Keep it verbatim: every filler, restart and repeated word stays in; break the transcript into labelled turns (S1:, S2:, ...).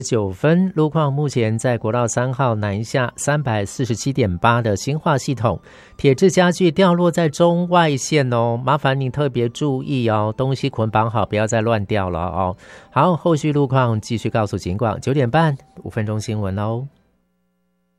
S1: 九分，路况目前在国道三号南下三百四十七点八的新化系统，铁质家具掉落在中外线哦，麻烦您特别注意哦，东西捆绑好，不要再乱掉了哦。好，后续路况继续告诉警广，九点半五分钟新闻哦。